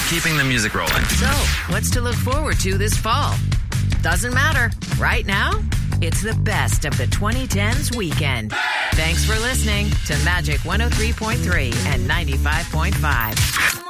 keeping the music rolling. So, what's to look forward to this fall? Doesn't matter. Right now, it's the best of the 2010s weekend. Thanks for listening to Magic 103.3 and 95.5.